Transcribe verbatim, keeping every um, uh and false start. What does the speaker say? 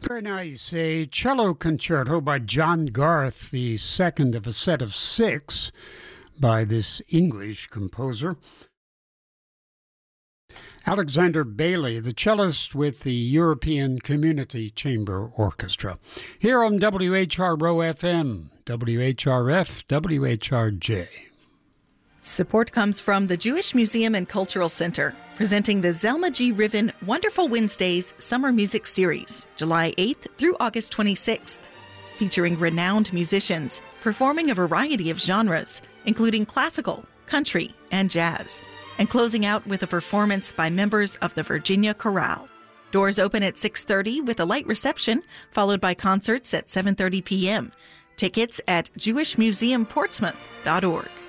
Very nice. A cello concerto by John Garth, the second of a set of six by this English composer. Alexander Bailey, the cellist with the European Community Chamber Orchestra. Here on W H R O F M, W H R F, W H R J. Support comes from the Jewish Museum and Cultural Center, presenting the Zelma G. Riven Wonderful Wednesdays Summer Music Series, July eighth through August twenty-sixth, featuring renowned musicians performing a variety of genres, including classical, country, and jazz, and closing out with a performance by members of the Virginia Chorale. Doors open at six thirty with a light reception, followed by concerts at seven thirty p.m. Tickets at jewish museum portsmouth dot org.